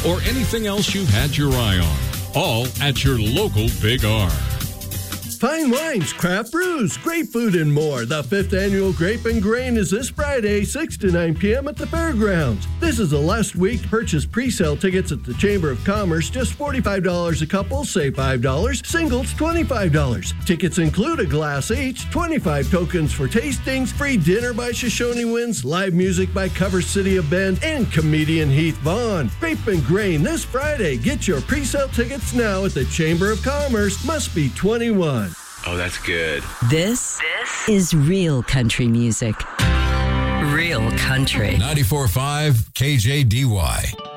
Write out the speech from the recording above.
or anything else you've had your eye on. All at your local Big R. Fine wines, craft brews, great food, and more. The 5th Annual Grape and Grain is this Friday, 6 to 9 p.m. at the Fairgrounds. This is the last week to purchase pre-sale tickets at the Chamber of Commerce. Just $45 a couple, save $5. Singles, $25. Tickets include a glass each, 25 tokens for tastings, free dinner by Shoshone Winds, live music by Cover City of Bend, and comedian Heath Vaughn. Grape and Grain this Friday. Get your pre-sale tickets now at the Chamber of Commerce. Must be 21. Oh, that's good. This is real country music. Real country. 94.5 KJDY.